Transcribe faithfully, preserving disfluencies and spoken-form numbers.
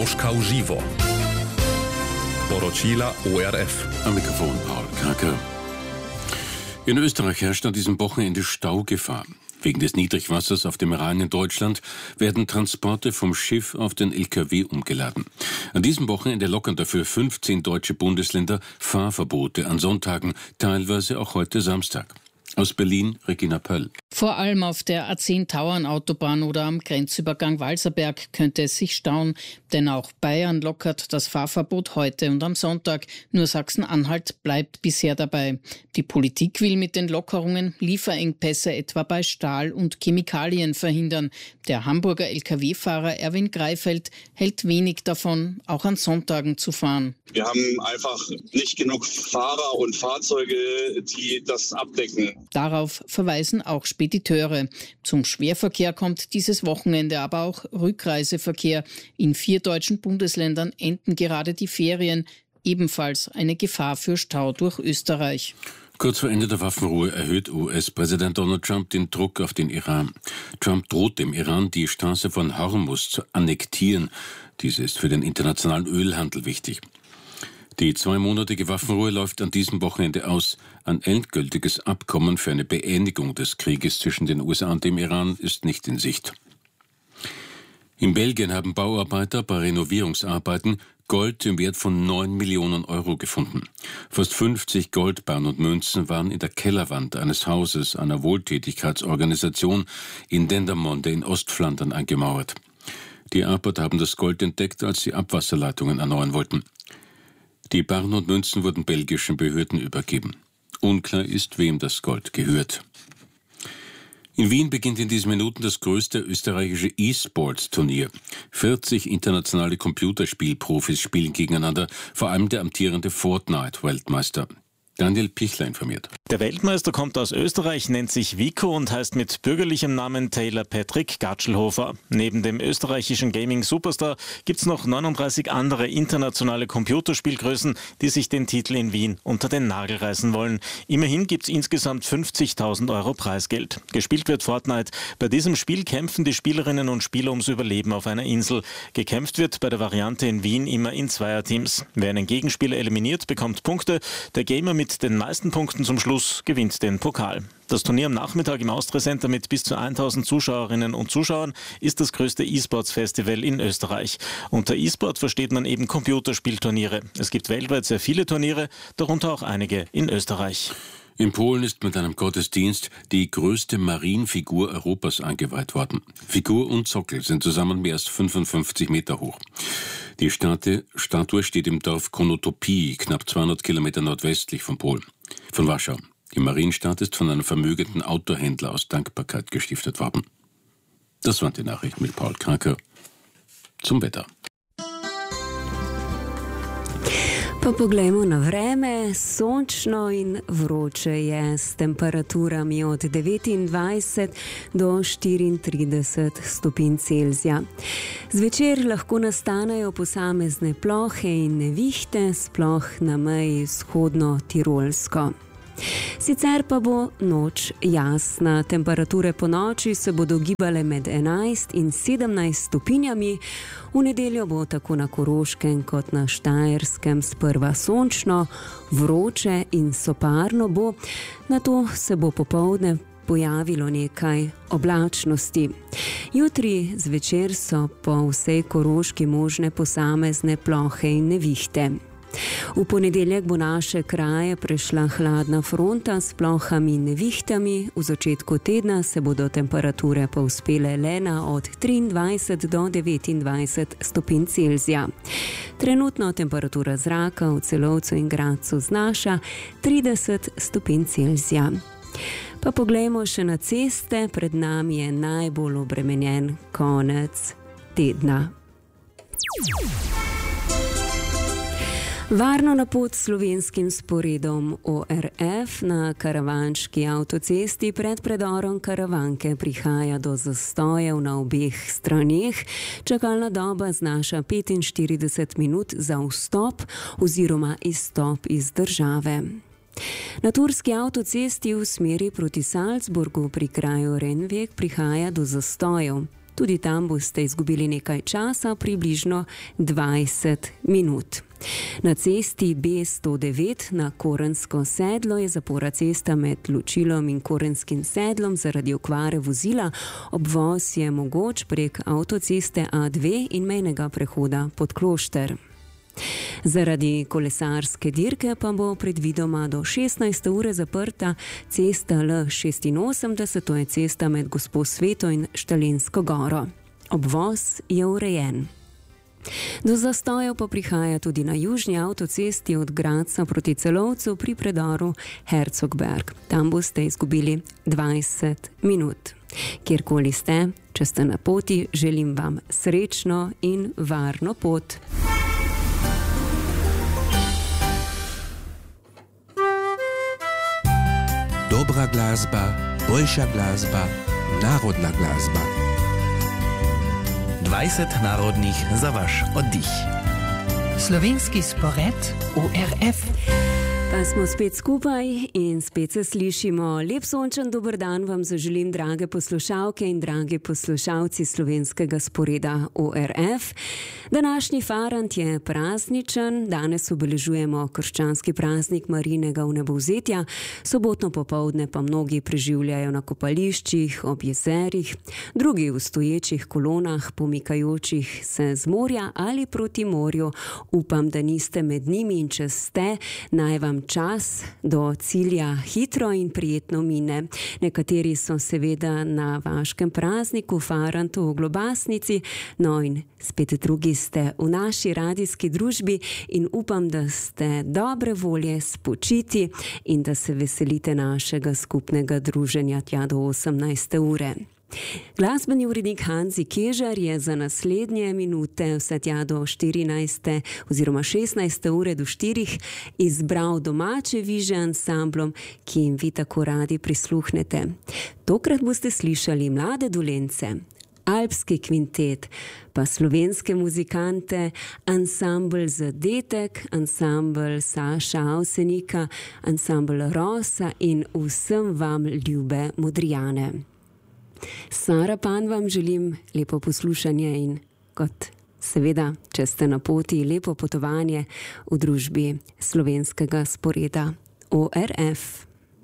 Moskau živo. Poročila O R F. Am Mikrofon Paul Kraker. In Österreich herrscht an diesem Wochenende Staugefahr. Wegen des Niedrigwassers auf dem Rhein in Deutschland werden Transporte vom Schiff auf den L K W umgeladen. An diesem Wochenende lockern dafür fünfzehn deutsche Bundesländer Fahrverbote an Sonntagen, teilweise auch heute Samstag. Aus Berlin, Regina Pöll. Vor allem auf der A zehn Tauernautobahn oder am Grenzübergang Walserberg könnte es sich stauen, denn auch Bayern lockert das Fahrverbot heute und am Sonntag. Nur Sachsen-Anhalt bleibt bisher dabei. Die Politik will mit den Lockerungen Lieferengpässe etwa bei Stahl und Chemikalien verhindern. Der Hamburger L K W-Fahrer Erwin Greifeld hält wenig davon, auch an Sonntagen zu fahren. Wir haben einfach nicht genug Fahrer und Fahrzeuge, die das abdecken. Darauf verweisen auch Spediteure. Zum Schwerverkehr kommt dieses Wochenende aber auch Rückreiseverkehr. In vier deutschen Bundesländern enden gerade die Ferien. Ebenfalls eine Gefahr für Stau durch Österreich. Kurz vor Ende der Waffenruhe erhöht U S-Präsident Donald Trump den Druck auf den Iran. Trump droht dem Iran, die Straße von Hormuz zu annektieren. Diese ist für den internationalen Ölhandel wichtig. Die zweimonatige Waffenruhe läuft an diesem Wochenende aus. Ein endgültiges Abkommen für eine Beendigung des Krieges zwischen den U S A und dem Iran ist nicht in Sicht. In Belgien haben Bauarbeiter bei Renovierungsarbeiten Gold im Wert von neun Millionen Euro gefunden. Fast fünfzig Goldbarren und Münzen waren in der Kellerwand eines Hauses einer Wohltätigkeitsorganisation in Dendermonde in Ostflandern eingemauert. Die Arbeiter haben das Gold entdeckt, als sie Abwasserleitungen erneuern wollten. Die Barren und Münzen wurden belgischen Behörden übergeben. Unklar ist, wem das Gold gehört. In Wien beginnt in diesen Minuten das größte österreichische E-Sports-Turnier. vierzig internationale Computerspielprofis spielen gegeneinander, vor allem der amtierende Fortnite-Weltmeister. Daniel Pichler informiert. Der Weltmeister kommt aus Österreich, nennt sich Vico und heißt mit bürgerlichem Namen Taylor Patrick Gatschelhofer. Neben dem österreichischen Gaming-Superstar gibt es noch neununddreißig andere internationale Computerspielgrößen, die sich den Titel in Wien unter den Nagel reißen wollen. Immerhin gibt es insgesamt fünfzigtausend Euro Preisgeld. Gespielt wird Fortnite. Bei diesem Spiel kämpfen die Spielerinnen und Spieler ums Überleben auf einer Insel. Gekämpft wird bei der Variante in Wien immer in Zweierteams. Wer einen Gegenspieler eliminiert, bekommt Punkte. Der Gamer mit Mit den meisten Punkten zum Schluss gewinnt den Pokal. Das Turnier am Nachmittag im Austria Center mit bis zu tausend Zuschauerinnen und Zuschauern ist das größte E-Sports-Festival in Österreich. Unter E-Sport versteht man eben Computerspielturniere. Es gibt weltweit sehr viele Turniere, darunter auch einige in Österreich. In Polen ist mit einem Gottesdienst die größte Marienfigur Europas eingeweiht worden. Figur und Sockel sind zusammen mehr als fünfundfünfzig Meter hoch. Die Statue steht im Dorf Konotopie, knapp zweihundert Kilometer nordwestlich von Polen, von Warschau. Die Marienstatue ist von einem vermögenden Autohändler aus Dankbarkeit gestiftet worden. Das waren die Nachrichten mit Paul Kraker. Zum Wetter. Pa poglejmo na vreme, sončno in vroče je s temperaturami od devetindvajset do štiriintrideset stopinj Celzija. Zvečer lahko nastanejo posamezne plohe in nevihte, sploh na meji vzhodno-tirolsko. Sicer pa bo noč jasna. Temperature po noči se bodo gibale med enajst in sedemnajst stopinjami. V nedeljo bo tako na Koroškem kot na Štajerskem sprva sončno, vroče in soparno bo, nato se bo popoldne pojavilo nekaj oblačnosti. Jutri zvečer so po vsej Koroški možne posamezne plohe in nevihte. V ponedeljek bo naše kraje prešla hladna fronta s plohami in nevihtami. V začetku tedna se bodo temperature povzpele le na od triindvajset do devetindvajset stopinj Celzija. Trenutno temperatura zraka v Celovcu in Gradcu znaša trideset stopinj Celzija. Pa poglejmo še na ceste, pred nami je najbolj obremenjen konec tedna. Varno na pot s slovenskim sporedom O R F na karavanški avtocesti pred predorom Karavanke prihaja do zastojev na obeh straneh. Čakalna doba znaša petinštirideset minut za vstop oziroma izstop iz države. Na turski avtocesti v smeri proti Salzburgu pri kraju Renvek prihaja do zastojev. Tudi tam boste izgubili nekaj časa, približno dvajset minut. Na cesti B sto devet na Korensko sedlo je zapora cesta med Ločilom in Korenskim sedlom zaradi okvare vozila. Obvoz je mogoč prek avtoceste A dve in mejnega prehoda Podklošter. Zaradi kolesarske dirke pa bo predvidoma do šestnajste ure zaprta cesta L šestinosemdeset, to je cesta med Gospo Sveto in Štalensko goro. Obvoz je urejen. Do zastojev pa prihaja tudi na južni avtocesti od Gradca proti Celovcu pri predoru Herzogberg. Tam boste izgubili dvajset minut. Kjerkoli ste, če ste na poti, želim vam srečno in varno pot. Dobra glasba, boljša glasba, narodna glasba. dvajset narodnih za vaš oddih. Slovenski spored O R F. Pa smo spet skupaj in spet se slišimo. Lep sončen dober dan vam zaželim, drage poslušalke in dragi poslušalci slovenskega sporeda O R F. Današnji farant je prazničen, danes obeležujemo krščanski praznik Marijinega vnebovzetja, sobotno popoldne pa mnogi preživljajo na kopališčih, ob jezerih, drugi v stoječih kolonah, pomikajočih se z morja ali proti morju. Upam, da niste med njimi in če ste, naj vam čas do cilja hitro in prijetno mine. Nekateri so seveda na vaškem prazniku, farantu v Globasnici, no in spet drugi ste v naši radijski družbi in upam, da ste dobre volje spočiti in da se veselite našega skupnega druženja tja do osemnajste ure. Glasbeni urednik Hanzi Kežar je za naslednje minute vse tja do štirinajste oziroma šestnajste ure do štirih izbral domače viže ansamblom, ki jim vi tako radi prisluhnete. Tokrat boste slišali Mlade Dolence, Alpski kvintet, pa slovenske muzikante, ansambl Zadetek, ansambl Saša Avsenika, ansambl Rosa in vsem vam ljube Modrijane. Sara Pan vam želim lepo poslušanje in kot seveda, če ste na poti, lepo potovanje v družbi slovenskega sporeda O R F.